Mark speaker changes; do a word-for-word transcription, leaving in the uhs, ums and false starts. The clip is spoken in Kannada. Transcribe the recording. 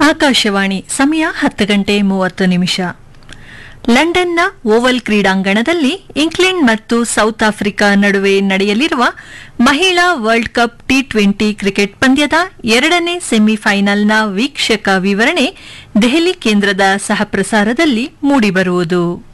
Speaker 1: ಆಕಾಶವಾಣಿ ಸಮಯ ಹತ್ತು ಗಂಟೆ ಮೂವತ್ತು ನಿಮಿಷ. ಲಂಡನ್ನ ಓವಲ್ ಕ್ರೀಡಾಂಗಣದಲ್ಲಿ ಇಂಗ್ಲೆಂಡ್ ಮತ್ತು ಸೌತ್ ಆಫ್ರಿಕಾ ನಡುವೆ ನಡೆಯಲಿರುವ ಮಹಿಳಾ world cup T twenty cricket ಪಂದ್ಯದ ಎರಡನೇ ಸೆಮಿಫೈನಲ್ನ ವೀಕ್ಷಕ ವಿವರಣೆ ದೆಹಲಿ ಕೇಂದ್ರದ ಸಹಪ್ರಸಾರದಲ್ಲಿ ಮೂಡಿಬರುವುದು.